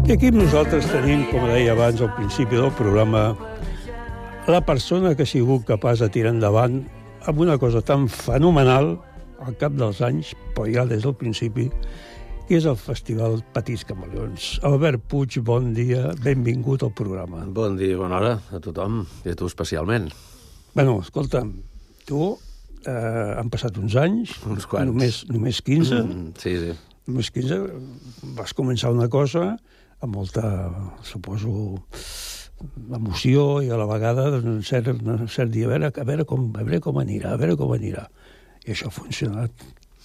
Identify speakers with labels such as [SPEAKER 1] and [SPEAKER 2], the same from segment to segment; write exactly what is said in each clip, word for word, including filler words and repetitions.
[SPEAKER 1] I aquí nosaltres tenim, com deia abans al principi del programa, la persona que ha sigut capaç de tirar endavant amb una cosa tan fenomenal al cap dels anys, però ja des del principi, que és el Festival Petits Camaleons. Albert Puig, bon dia, benvingut al programa.
[SPEAKER 2] Bon dia i bona hora a tothom, i a tu especialment.
[SPEAKER 1] Bueno, escolta'm, tu eh, han passat uns anys,
[SPEAKER 2] uns quants.
[SPEAKER 1] Només, només quinze.
[SPEAKER 2] Mm, sí, sí.
[SPEAKER 1] Només quinze, vas començar una cosa amb molta, suposo, emoció i a la vegada un cert, un cert dia, a veure, a, veure com, a veure com anirà, a veure com anirà. I això ha funcionat.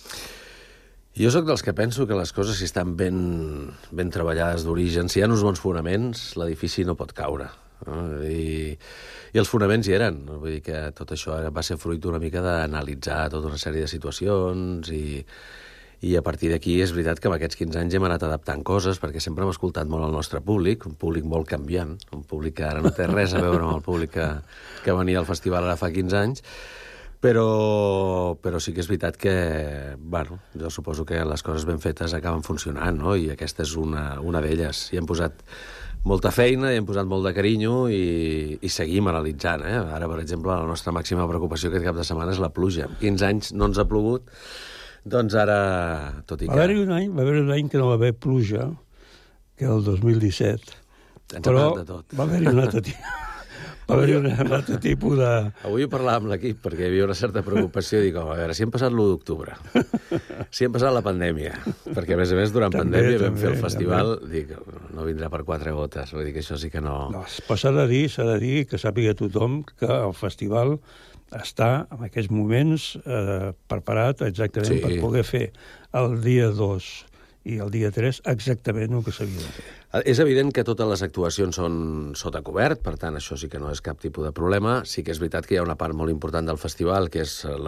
[SPEAKER 2] Jo sóc dels que penso que les coses, si estan ben, ben treballades d'origen, si hi ha uns bons fonaments, l'edifici no pot caure. No? I, I els fonaments hi eren. No? Vull dir que tot això va ser fruit una mica d'analitzar tota una sèrie de situacions i, i a partir d'aquí és veritat que en aquests quinze anys hem anat adaptant coses, perquè sempre hem escoltat molt el nostre públic, un públic molt canviant, un públic que ara no té res a veure amb el públic que, que venia al festival ara fa quinze anys, Però, però sí que és veritat que, bueno, jo suposo que les coses ben fetes acaben funcionant, no? I aquesta és una, una d'elles. Hi hem posat molta feina, hi hem posat molt de carinyo i, i seguim analitzant, eh? Ara, per exemple, la nostra màxima preocupació aquest cap de setmana és la pluja. En quinze anys no ens ha plogut, doncs ara, tot i que...
[SPEAKER 1] Va haver-hi un any, va haver-hi un any que no va haver pluja, que era el dos mil disset.
[SPEAKER 2] Ens
[SPEAKER 1] però
[SPEAKER 2] de tot.
[SPEAKER 1] Va haver-hi un altre tipus. Va haver-hi un altre tipus de...
[SPEAKER 2] Avui ho parlàvem amb l'equip, perquè hi havia una certa preocupació. Dic, a veure, si hem passat l'u d'octubre, si hem passat la pandèmia, perquè, a més a més, durant també, pandèmia vam també, fer el festival, també. Dic, no vindrà per quatre gotes. Vull dir que això sí que no...
[SPEAKER 1] no però s'ha de dir, s'ha de dir, que sàpiga tothom que el festival està, en aquests moments, eh, preparat exactament sí. per poder fer el dia dos i el dia tres exactament el que s'havia de fer.
[SPEAKER 2] És evident que totes les actuacions són sota cobert, per tant, això sí que no és cap tipus de problema. Sí que és veritat que hi ha una part molt important del festival, que és la